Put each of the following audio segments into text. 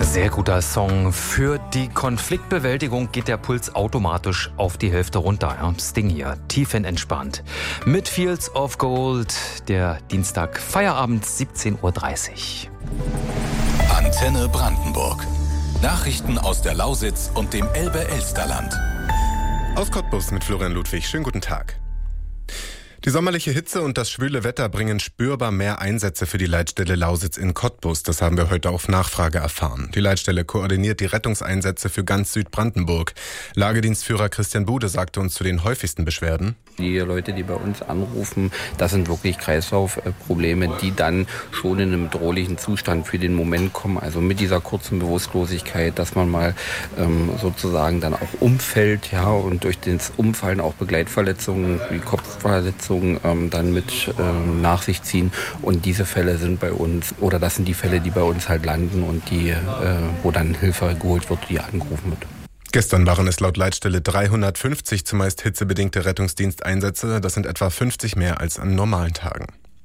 Sehr guter Song. Für die Konfliktbewältigung geht der Puls automatisch auf die Hälfte runter. Ja, Sting hier, tiefenentspannt. Mit Fields of Gold, der Dienstag, Feierabend, 17:30 Uhr. Antenne Brandenburg. Nachrichten aus der Lausitz und dem Elbe-Elsterland. Aus Cottbus mit Florian Ludwig. Schönen guten Tag. Die sommerliche Hitze und das schwüle Wetter bringen spürbar mehr Einsätze für die Leitstelle Lausitz in Cottbus. Das haben wir heute auf Nachfrage erfahren. Die Leitstelle koordiniert die Rettungseinsätze für ganz Südbrandenburg. Lagedienstführer Christian Bude sagte uns zu den häufigsten Beschwerden: Die Leute, die bei uns anrufen, das sind wirklich Kreislaufprobleme, die dann schon in einem bedrohlichen Zustand für den Moment kommen. Also mit dieser kurzen Bewusstlosigkeit, dass man mal sozusagen dann auch umfällt, ja, und durch das Umfallen auch Begleitverletzungen wie Kopfverletzungen dann mit nach sich ziehen. Und diese Fälle sind bei uns, oder das sind die Fälle, die bei uns halt landen und die, wo dann Hilfe geholt wird, die angerufen wird. Gestern waren es laut Leitstelle 350 zumeist hitzebedingte Rettungsdiensteinsätze. Das sind etwa 50 mehr als an normalen Tagen.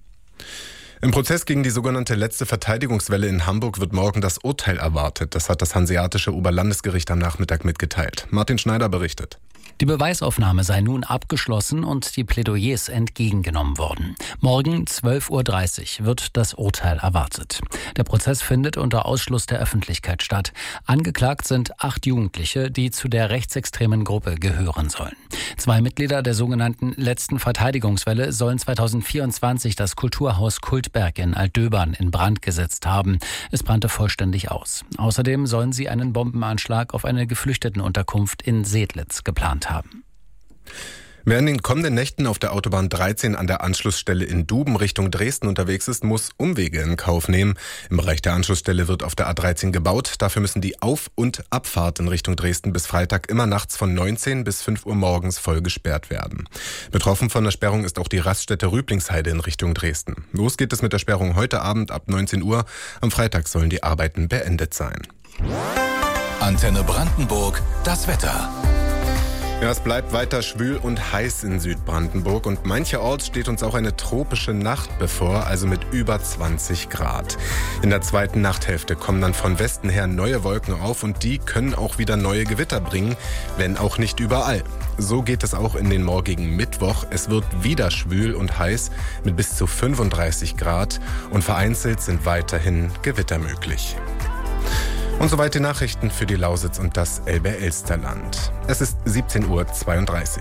Im Prozess gegen die sogenannte letzte Verteidigungswelle in Hamburg wird morgen das Urteil erwartet. Das hat das Hanseatische Oberlandesgericht am Nachmittag mitgeteilt. Martin Schneider berichtet. Die Beweisaufnahme sei nun abgeschlossen und die Plädoyers entgegengenommen worden. Morgen 12:30 Uhr wird das Urteil erwartet. Der Prozess findet unter Ausschluss der Öffentlichkeit statt. Angeklagt sind 8 Jugendliche, die zu der rechtsextremen Gruppe gehören sollen. 2 Mitglieder der sogenannten letzten Verteidigungswelle sollen 2024 das Kulturhaus Kultberg in Altdöbern in Brand gesetzt haben. Es brannte vollständig aus. Außerdem sollen sie einen Bombenanschlag auf eine Geflüchtetenunterkunft in Sedlitz geplant haben. Wer in den kommenden Nächten auf der Autobahn 13 an der Anschlussstelle in Duben Richtung Dresden unterwegs ist, muss Umwege in Kauf nehmen. Im Bereich der Anschlussstelle wird auf der A13 gebaut. Dafür müssen die Auf- und Abfahrt in Richtung Dresden bis Freitag immer nachts von 19 bis 5 Uhr morgens voll gesperrt werden. Betroffen von der Sperrung ist auch die Raststätte Rüblingsheide in Richtung Dresden. Los geht es mit der Sperrung heute Abend ab 19 Uhr. Am Freitag sollen die Arbeiten beendet sein. Antenne Brandenburg, das Wetter. Ja, es bleibt weiter schwül und heiß in Südbrandenburg und mancherorts steht uns auch eine tropische Nacht bevor, also mit über 20 Grad. In der zweiten Nachthälfte kommen dann von Westen her neue Wolken auf und die können auch wieder neue Gewitter bringen, wenn auch nicht überall. So geht es auch in den morgigen Mittwoch. Es wird wieder schwül und heiß mit bis zu 35 Grad und vereinzelt sind weiterhin Gewitter möglich. Und soweit die Nachrichten für die Lausitz und das Elbe-Elsterland. Es ist 17:32 Uhr.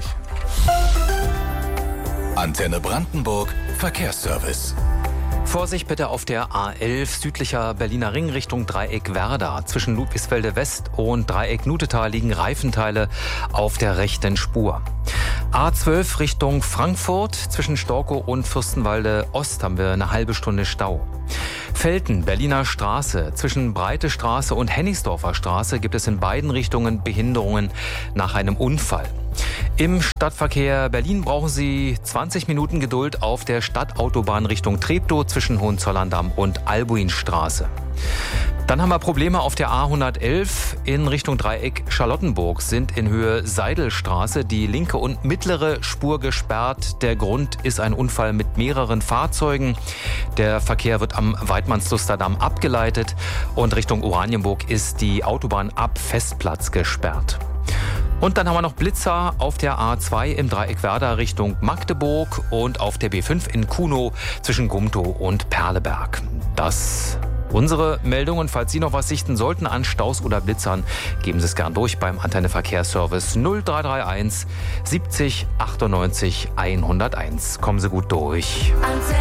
Antenne Brandenburg, Verkehrsservice. Vorsicht bitte auf der A11 südlicher Berliner Ring Richtung Dreieck Werder. Zwischen Ludwigsfelde West und Dreieck Nutetal liegen Reifenteile auf der rechten Spur. A12 Richtung Frankfurt. Zwischen Storkow und Fürstenwalde Ost haben wir eine halbe Stunde Stau. Velten, Berliner Straße. Zwischen Breite Straße und Hennigsdorfer Straße gibt es in beiden Richtungen Behinderungen nach einem Unfall. Im Stadtverkehr Berlin brauchen Sie 20 Minuten Geduld auf der Stadtautobahn Richtung Treptow zwischen Hohenzollern-Damm und Albuinstraße. Dann haben wir Probleme auf der A111 in Richtung Dreieck Charlottenburg. Sind in Höhe Seidelstraße die linke und mittlere Spur gesperrt. Der Grund ist ein Unfall mit mehreren Fahrzeugen. Der Verkehr wird am Weidmannslusterdamm abgeleitet und Richtung Oranienburg ist die Autobahn ab Festplatz gesperrt. Und dann haben wir noch Blitzer auf der A2 im Dreieck Werder Richtung Magdeburg und auf der B5 in Kunow zwischen Gumtow und Perleberg. Das unsere Meldungen. Falls Sie noch was sichten sollten an Staus oder Blitzern, geben Sie es gern durch beim Antenne Verkehrsservice 0331 70 98 101. Kommen Sie gut durch.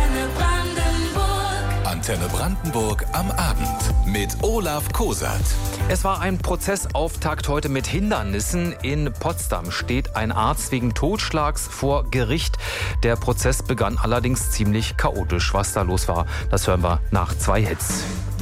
Antenne Brandenburg am Abend mit Olaf Kosat. Es war ein Prozessauftakt heute mit Hindernissen. In Potsdam steht ein Arzt wegen Totschlags vor Gericht. Der Prozess begann allerdings ziemlich chaotisch. Was da los war, das hören wir nach 2 Hits.